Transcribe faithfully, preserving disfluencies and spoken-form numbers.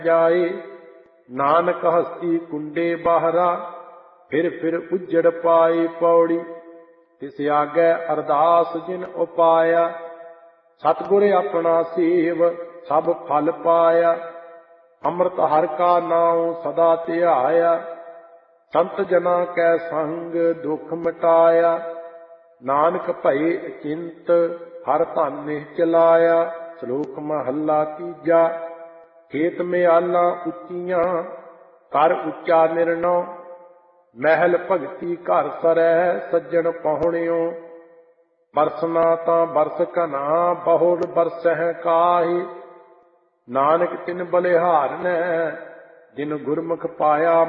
ਜਾਏ। ਨਾਨਕ ਹਸਤੀ ਕੁੰਡੇ ਬਾਹਰਾ, ਫਿਰ ਫਿਰ ਉੱਜੜ ਪਾਏ। ਪੌੜੀ ਤਿਸ ਆਗੈ ਅਰਦਾਸ ਜਿਨ ਉਪਾਇਆ, ਸਤਿਗੁਰ ਆਪਣਾ ਸੇਵ ਸਭ ਫਲ ਪਾਇਆ। ਅੰਮ੍ਰਿਤ ਹਰਿ ਕਾ ਨਾਉ ਸਦਾ ਧਿਆਇਆ, ਸੰਤ ਜਨਾਂ ਕੈ ਸੰਗ ਦੁਖ ਮਿਟਾਇਆ। ਨਾਨਕ ਭਏ ਅਚਿੰਤ ਹਰਿ ਧਨ ਨਿਹਚਲਾਇਆ। ਸ਼ਲੋਕ ਮਹੱਲਾ ਤੀਜਾ। ਖੇਤ ਮਿਆਲਾਂ ਉੱਚੀਆਂ ਕਰ ਉੱਚਾ ਨਿਰਣਉ, ਮਹਿਲ ਭਗਤੀ ਘਰ ਸਰੈ ਸੱਜਣ ਪਹੁੰਚਿਓ। ਬਰਸਨਾ ਤਾਂ ਬਰਸ ਘਨਾ, ਬਹੁੜ ਬਰਸਹਿ ਕਾਹੀ। ਨਾਨਕ ਤਿਨ ਬਲਿਹਾਰਨੈ, ਜਿਨ ਗੁਰਮੁਖ ਪਾਇਆ